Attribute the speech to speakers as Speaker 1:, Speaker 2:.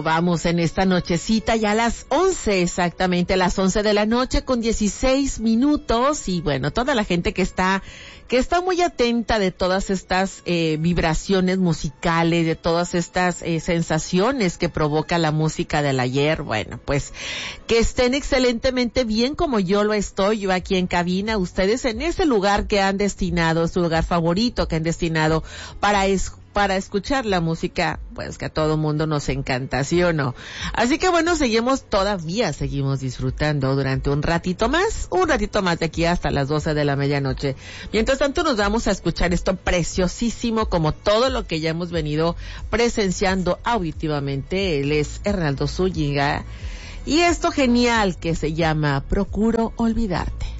Speaker 1: vamos en esta nochecita ya a las 11, exactamente, las 11 de la noche con 16 minutos. Y bueno, toda la gente que está muy atenta de todas estas vibraciones musicales, de todas estas sensaciones que provoca la música del ayer, bueno, pues que estén excelentemente bien como yo lo estoy, yo aquí en cabina, ustedes en ese lugar que han destinado, su lugar favorito que han destinado para escuchar la música, pues que a todo mundo nos encanta, ¿sí o no? Así que bueno, seguimos disfrutando durante un ratito más de aquí hasta las 12 de la medianoche. Mientras tanto nos vamos a escuchar esto preciosísimo, como todo lo que ya hemos venido presenciando auditivamente. Él es Hernaldo Zúñiga y esto genial que se llama Procuro Olvidarte.